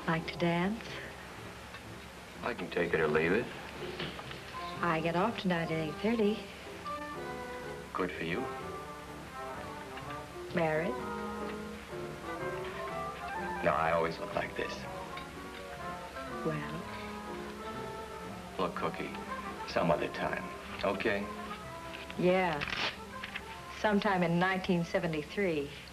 Like to dance? I can take it or leave it. I get off tonight at 8:30. Good for you. Married? No, I always look like this. Well? Look, Cookie, some other time, okay? Yeah. Sometime in 1973.